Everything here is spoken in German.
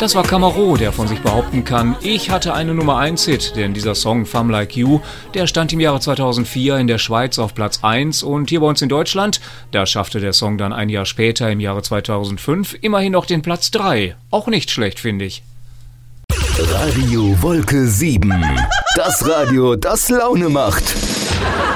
Das war Camaro, der von sich behaupten kann, ich hatte eine Nummer 1 Hit, denn dieser Song Femme Like You, der stand im Jahre 2004 in der Schweiz auf Platz 1 und hier bei uns in Deutschland, da schaffte der Song dann ein Jahr später im Jahre 2005 immerhin noch den Platz 3. Auch nicht schlecht, finde ich. Radio Wolke 7. Das Radio, das Laune macht.